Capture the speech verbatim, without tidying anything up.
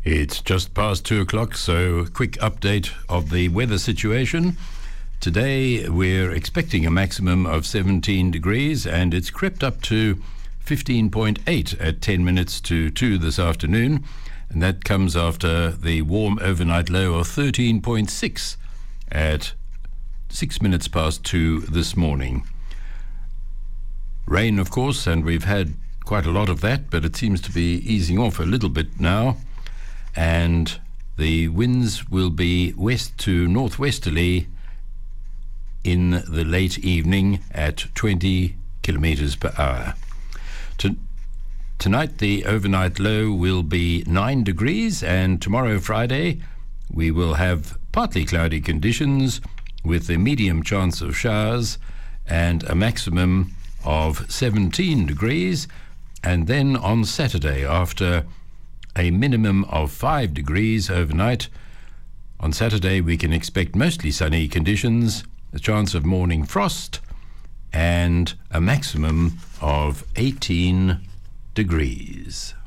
It's just past two o'clock, so quick update of the weather situation. Today we're expecting a maximum of seventeen degrees, and it's crept up to fifteen point eight at ten minutes to two this afternoon, and that comes after the warm overnight low of thirteen point six at six minutes past two this morning. Rain, of course, and we've had quite a lot of that, but it seems to be easing off a little bit now. And the winds will be west to northwesterly in the late evening at twenty kilometers per hour. To, tonight the overnight low will be nine degrees, and tomorrow, Friday, we will have partly cloudy conditions with a medium chance of showers and a maximum of seventeen degrees. And then on Saturday, after a minimum of five degrees overnight, on Saturday we can expect mostly sunny conditions, a chance of morning frost, and a maximum of eighteen degrees.